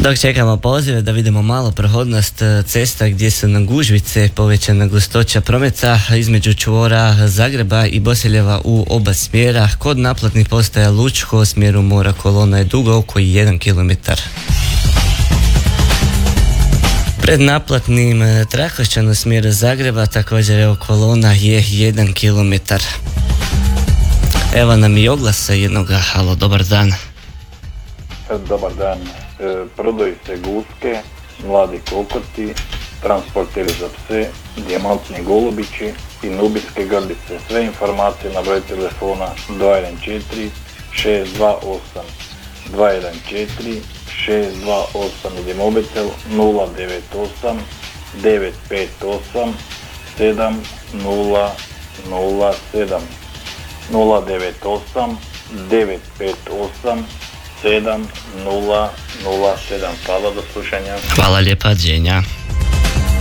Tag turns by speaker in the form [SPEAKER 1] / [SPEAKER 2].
[SPEAKER 1] Dok čekamo pozive da vidimo malo prohodnost cesta gdje su nam gužvice, povećana gustoća prometa između čvora Zagreba i Bosiljeva u oba smjera. Kod naplatnih postaja Lučko u smjeru mora kolona je duga oko 1 km. Pred naplatnim Trakošćan u smjeru Zagreba također evo kolona je 1 km. Evo nam i oglasa jednoga. Halo, dobar dan.
[SPEAKER 2] Dobar dan. Prodaju se guske, mladi kokoti, transporteri za pse, dijamantni golubići i nubijske grbice. Sve informacije na broj telefona 214 628 214 628 ili mobitel 098 958 7007 098 958 7007. Hvala, do slušanja.
[SPEAKER 1] Hvala lijepa, Đenja.